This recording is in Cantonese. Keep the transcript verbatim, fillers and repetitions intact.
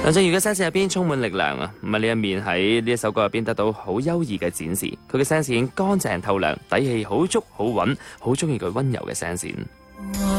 梁靜茹嘅聲線入邊充滿力量啊！咁啊呢一面喺呢一首歌入邊得到好優異嘅展示，佢嘅聲線乾淨透亮，底氣好足好穩，好中意佢溫柔嘅聲線。